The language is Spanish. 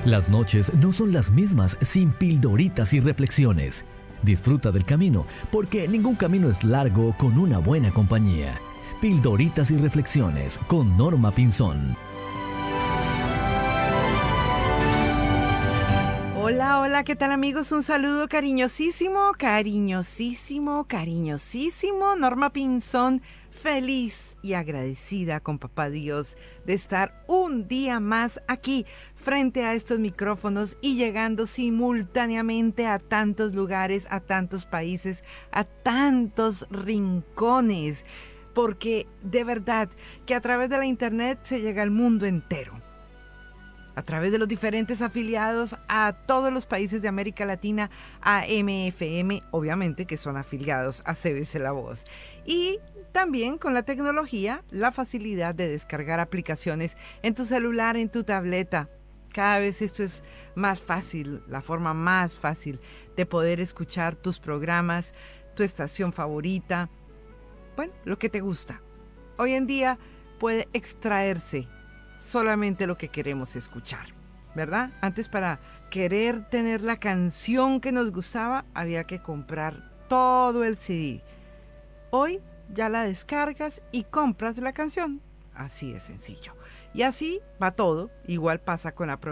Las noches no son las mismas sin pildoritas y reflexiones. Disfruta del camino, porque ningún camino es largo con una buena compañía. Pildoritas y reflexiones con Norma Pinzón. Hola, hola, ¿qué tal amigos? Un saludo cariñosísimo, cariñosísimo, cariñosísimo. Norma Pinzón, feliz y agradecida con Papá Dios de estar un día más aquí frente a estos micrófonos y llegando simultáneamente a tantos lugares, a tantos países, a tantos rincones. Porque de verdad que a través de la internet se llega al mundo entero. A través de los diferentes afiliados a todos los países de América Latina, a MFM, obviamente que son afiliados a CBC La Voz. Y también con la tecnología, la facilidad de descargar aplicaciones en tu celular, en tu tableta. Cada vez esto es más fácil, la forma más fácil de poder escuchar tus programas, tu estación favorita, bueno, lo que te gusta. Hoy en día puede extraerse solamente lo que queremos escuchar, ¿verdad? Antes, para querer tener la canción que nos gustaba, había que comprar todo el CD. Hoy ya la descargas y compras la canción. Así de sencillo. Y así va todo. Igual pasa con la programación.